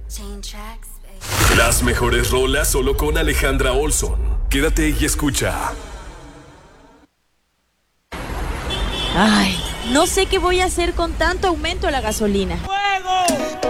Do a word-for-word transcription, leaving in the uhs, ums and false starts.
Las mejores rolas solo con Alejandra Olson. Quédate y escucha. Ay, no sé qué voy a hacer con tanto aumento a la gasolina. ¡Fuego!